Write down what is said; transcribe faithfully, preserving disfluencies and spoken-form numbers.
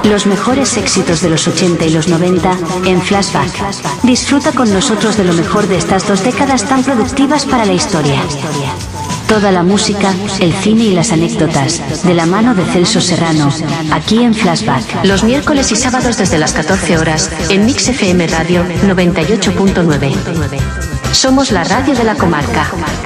Los mejores éxitos de los ochenta y los noventa en Flashback. Disfruta con nosotros de lo mejor de estas dos décadas tan productivas para la historia. Toda la música, el cine y las anécdotas, de la mano de Celso Serrano, aquí en Flashback. Los miércoles y sábados desde las catorce horas, en Mix F M Radio noventa y ocho punto nueve. Somos la radio de la comarca.